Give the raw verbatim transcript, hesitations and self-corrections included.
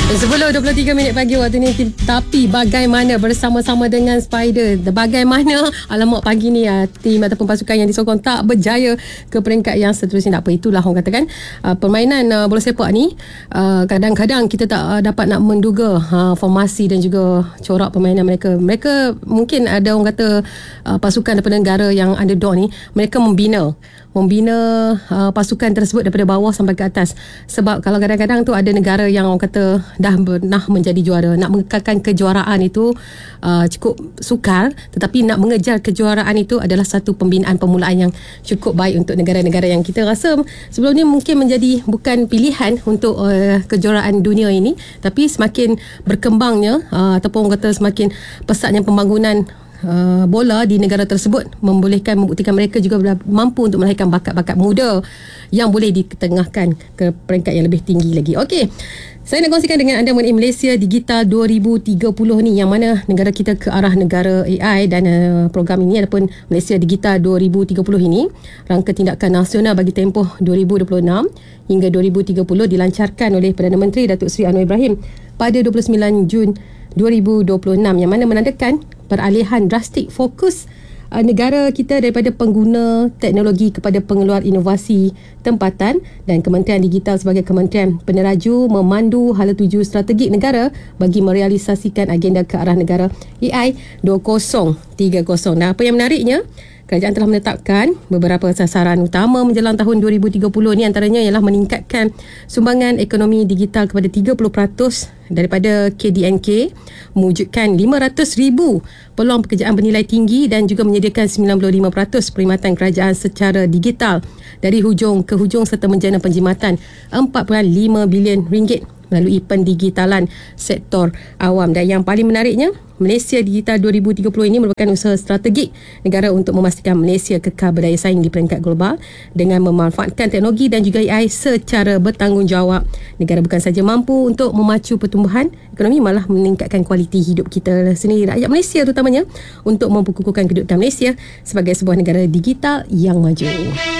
sepuluh dua puluh tiga minit pagi waktu ni. Tapi bagaimana bersama-sama dengan Spider? Bagaimana alamak pagi ni uh, tim ataupun pasukan yang disokong tak berjaya ke peringkat yang seterusnya. Tak apa, itulah orang katakan uh, permainan uh, bola sepak ni uh, kadang-kadang kita tak uh, dapat nak menduga uh, formasi dan juga corak permainan mereka. Mereka mungkin ada orang kata uh, pasukan daripada negara yang underdog ni, mereka membina membina uh, pasukan tersebut daripada bawah sampai ke atas. Sebab kalau kadang-kadang tu ada negara yang orang kata dah pernah menjadi juara, nak mengekalkan kejuaraan itu uh, cukup sukar, tetapi nak mengejar kejuaraan itu adalah satu pembinaan permulaan yang cukup baik untuk negara-negara yang kita rasa sebelum ni mungkin menjadi bukan pilihan untuk uh, kejuaraan dunia ini, tapi semakin berkembangnya uh, ataupun orang kata semakin pesatnya pembangunan Uh, bola di negara tersebut membolehkan membuktikan mereka juga mampu untuk melahirkan bakat-bakat muda yang boleh diketengahkan ke peringkat yang lebih tinggi lagi. Okey, saya nak kongsikan dengan anda mengenai Malaysia Digital dua ribu tiga puluh ni, yang mana negara kita ke arah negara A I dan uh, program ini ataupun Malaysia Digital dua ribu tiga puluh ini, rangka tindakan nasional bagi tempoh dua ribu dua puluh enam hingga dua ribu tiga puluh dilancarkan oleh Perdana Menteri Datuk Seri Anwar Ibrahim pada dua puluh sembilan Jun dua ribu dua puluh enam, yang mana menandakan peralihan drastik fokus uh, negara kita daripada pengguna teknologi kepada pengeluar inovasi tempatan, dan Kementerian Digital sebagai kementerian peneraju memandu hala tuju strategik negara bagi merealisasikan agenda ke arah negara A I dua ribu tiga puluh. Nah, apa yang menariknya, kerajaan telah menetapkan beberapa sasaran utama menjelang tahun dua ribu tiga puluh ni, antaranya ialah meningkatkan sumbangan ekonomi digital kepada tiga puluh peratus daripada K D N K, mewujudkan lima ratus ribu peluang pekerjaan bernilai tinggi dan juga menyediakan sembilan puluh lima peratus perkhidmatan kerajaan secara digital dari hujung ke hujung, serta menjana penjimatan empat perpuluhan lima bilion ringgit melalui pendigitalan sektor awam. Dan yang paling menariknya, Malaysia Digital dua ribu tiga puluh ini merupakan usaha strategik negara untuk memastikan Malaysia kekal berdaya saing di peringkat global dengan memanfaatkan teknologi dan juga A I secara bertanggungjawab. Negara bukan saja mampu untuk memacu pertumbuhan ekonomi, malah meningkatkan kualiti hidup kita sendiri, rakyat Malaysia terutamanya, untuk memperkukuhkan kedudukan Malaysia sebagai sebuah negara digital yang maju.